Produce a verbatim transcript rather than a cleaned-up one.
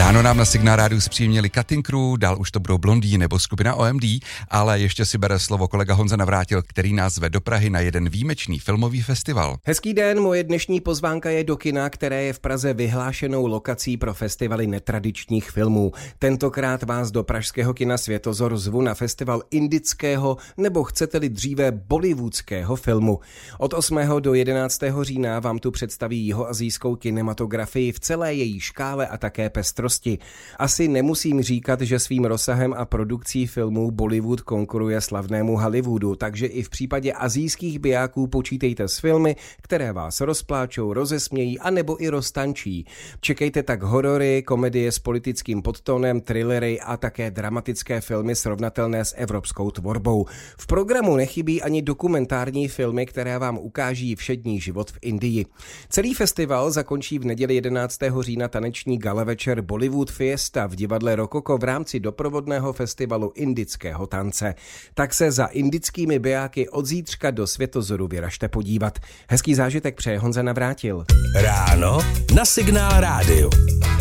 Ráno nám na Signál Rádiu zpříjemnili Cutting Crew, dál už to budou Blondý nebo skupina O M D, ale ještě si bere slovo kolega Honza Navrátil, který nás zve do Prahy na jeden výjimečný filmový festival. Hezký den, moje dnešní pozvánka je do kina, které je v Praze vyhlášenou lokací pro festivaly netradičních filmů. Tentokrát vás do pražského kina Světozor zvu na festival indického nebo chcete-li dříve bollywoodského filmu. Od osmého do jedenáctého října vám tu představí jihoasijskou kinematografii v celé její škále a také pestrosti. Asi nemusím říkat, že svým rozsahem a produkcí filmů Bollywood konkuruje slavnému Hollywoodu, takže i v případě asijských bijáků počítejte s filmy, které vás rozpláčou, rozesmějí a nebo i roztančí. Čekejte tak horory, komedie s politickým podtónem, thrillery a také dramatické filmy srovnatelné s evropskou tvorbou. V programu nechybí ani dokumentární filmy, které vám ukáží všední život v Indii. Celý festival zakončí v neděli jedenáctého října taneční gala večer Bollywood Fiesta v divadle Rokoko v rámci doprovodného festivalu indického tance. Tak se za indickými bijáky od zítřka do Světozoru vyražte podívat. Hezký zážitek přeje Honza Navrátil. Ráno na Signál Rádiu.